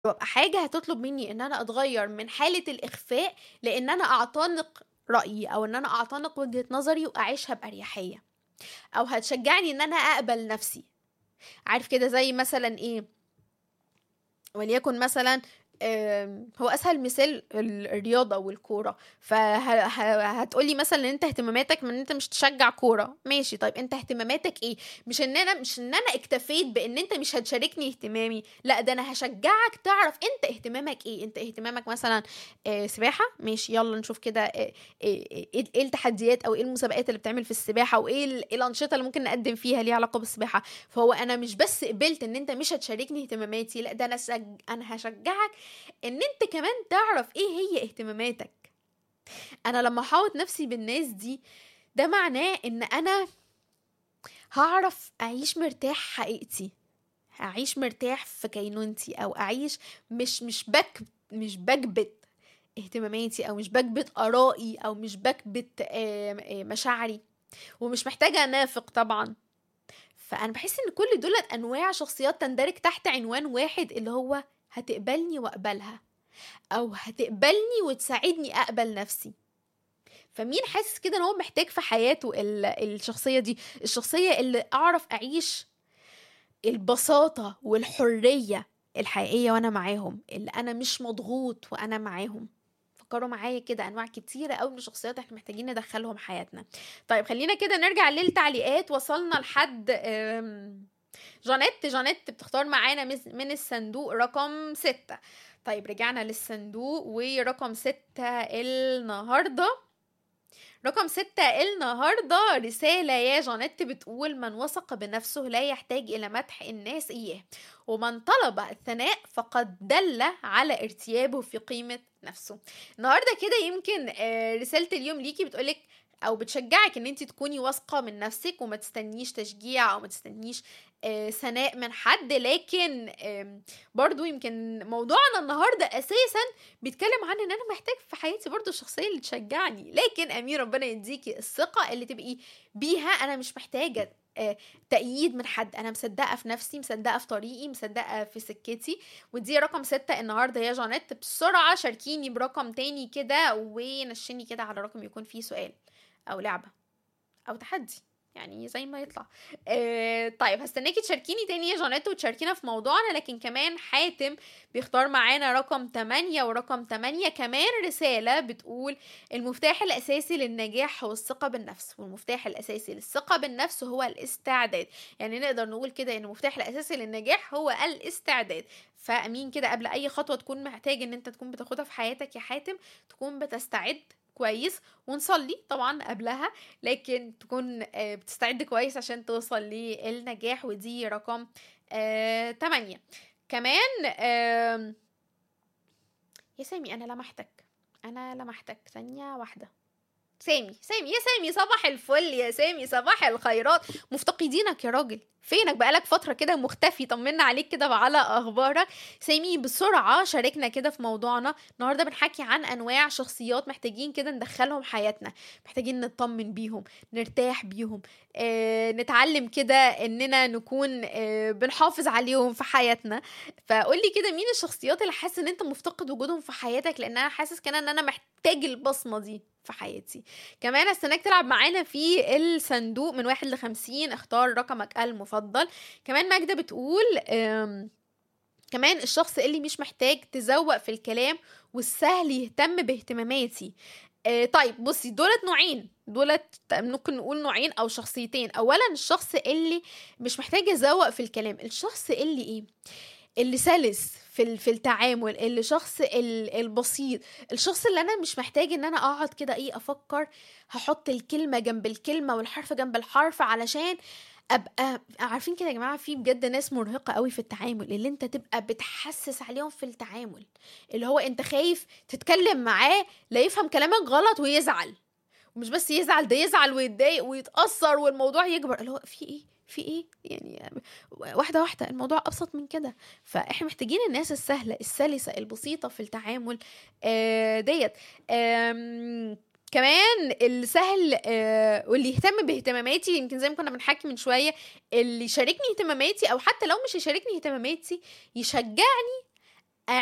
وابقى حاجة هتطلب مني ان انا اتغير من حالة الاخفاء لان انا اعتنق رأيي او ان انا اعتنق وجهة نظري واعيشها بأريحية، او هتشجعني ان انا اقبل نفسي. عارف كده زي مثلا ايه؟ وليكن مثلا هو اسهل مثال الرياضه والكوره. فهتقولي مثلا ان انت اهتماماتك من ان انت مش تشجع كوره، ماشي. طيب انت اهتماماتك ايه؟ مش ان انا اكتفيت بان انت مش هتشاركني اهتمامي، لا ده انا هشجعك تعرف انت اهتمامك ايه. انت اهتمامك مثلا سباحه، ماشي، يلا نشوف كده إيه التحديات او ايه المسابقات اللي بتعمل في السباحه، وايه الانشطه اللي ممكن نقدم فيها ليها علاقه بالسباحه. فهو انا مش بس قبلت ان انت مش هتشاركني اهتماماتي، لا ده انا هشجعك ان انت كمان تعرف ايه هي اهتماماتك. انا لما احاوط نفسي بالناس دي، ده معناه ان انا هعرف اعيش مرتاح حقيقتي، اعيش مرتاح في كينونتي، او اعيش مش بكبت اهتماماتي، او مش بكبت ارائي، او مش بكبت مشاعري، ومش محتاجة انافق طبعا. فانا بحس ان كل دولت انواع شخصيات تندرج تحت عنوان واحد، اللي هو هتقبلني واقبلها، او هتقبلني وتساعدني اقبل نفسي. فمين حاسس كده ان هو محتاج في حياته الشخصية دي، الشخصية اللي اعرف اعيش البساطة والحرية الحقيقية وانا معاهم، اللي انا مش مضغوط وانا معاهم. فكروا معايا كده انواع كتيرة قوي من الشخصيات احنا محتاجين ندخلهم حياتنا. طيب خلينا كده نرجع للتعليقات. وصلنا لحد جانيت بتختار معانا من الصندوق رقم 6. طيب رجعنا للصندوق، ورقم 6 النهاردة، رقم 6 النهاردة رسالة يا جانيت بتقول: من وثق بنفسه لا يحتاج إلى مدح الناس إياه، ومن طلب الثناء فقد دل على ارتيابه في قيمة نفسه. النهاردة كده يمكن رسالة اليوم ليكي بتقولك او بتشجعك ان انت تكوني واثقة من نفسك، وما تستنيش تشجيع او ما تستنيش ثناء من حد. لكن برضو يمكن موضوعنا النهاردة اساسا بيتكلم عن ان انا محتاج في حياتي برضو الشخصية اللي تشجعني. لكن امين ربنا يديكي الثقة اللي تبقي بيها انا مش محتاجة تأييد من حد، انا مصدقة في نفسي، مصدقة في طريقي، مصدقة في سكتي. ودي رقم 6 النهاردة يا جانيت. بسرعة شاركيني برقم تاني كده، ونشيني كده على رقم يكون فيه سؤال او لعبة او تحدي، يعني زي ما يطلع. طيب هستناكي تشاركيني تاني يا جانيت وتشاركينا في موضوعنا. لكن كمان حاتم بيختار معانا رقم 8، ورقم 8 كمان رسالة بتقول: المفتاح الأساسي للنجاح هو الثقة بالنفس، والمفتاح الأساسي للثقة بالنفس هو الاستعداد. يعني نقدر نقول كده ان المفتاح الأساسي للنجاح هو الاستعداد. فأمين كده قبل أي خطوة تكون محتاج ان انت تكون بتاخدها في حياتك يا حاتم، تكون بتستعد كويس، ونصلي طبعا قبلها، لكن تكون بتستعد كويس عشان توصل للنجاح. ودي رقم 8 كمان. يا سامي انا لمحتك ثانية واحدة. سامي يا سامي، صباح الفل يا سامي، صباح الخيرات. مفتقدينك يا راجل، فينك بقالك فترة كده مختفي، طمنا عليك كده وعلى أخبارك. سامي بسرعة شاركنا كده في موضوعنا النهاردة. بنحكي عن أنواع شخصيات محتاجين كده ندخلهم حياتنا، محتاجين نطمن بيهم، نرتاح بيهم، نتعلم كده إننا نكون بنحافظ عليهم في حياتنا. فقولي كده مين الشخصيات اللي حاسس إن أنت مفتقد وجودهم في حياتك، لأن أنا حاسس كده إن أنا محتاج البصمة دي في حياتي. كمان استناك تلعب معانا في الصندوق من 1 ل50، اختار رقمك المفضل. كمان ماجدة بتقول كمان الشخص اللي مش محتاج تزوق في الكلام، والسهل يهتم باهتماماتي. طيب بصي، دولت نوعين، ممكن نقول نوعين او شخصيتين. اولا الشخص اللي مش محتاج يزوق في الكلام، الشخص اللي ايه، اللي سلس في التعامل، اللي شخص البسيط، الشخص اللي انا مش محتاج ان انا اقعد كده ايه افكر هحط الكلمة جنب الكلمة والحرف جنب الحرف علشان ابقى عارفين كده. يا جماعة في بجد ناس مرهقة قوي في التعامل، اللي انت تبقى بتحسس عليهم في التعامل، اللي هو انت خايف تتكلم معاه لا يفهم كلامك غلط ويزعل، ومش بس يزعل، ده يزعل ويتضايق ويتأثر والموضوع يكبر، اللي هو في ايه يعني. واحدة الموضوع ابسط من كده. فاحنا محتاجين الناس السهلة السلسة البسيطة في التعامل ديت. كمان السهل واللي يهتم باهتماماتي، يمكن زي ما كنا بنحكي من شوية، اللي يشاركني اهتماماتي، او حتى لو مش يشاركني اهتماماتي يشجعني